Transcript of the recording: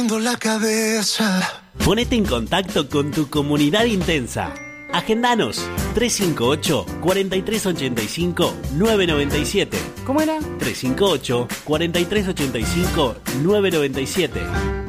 la cabeza. Ponete en contacto con tu comunidad intensa. Agendanos 358-4385-997. ¿Cómo era? 358-4385-997.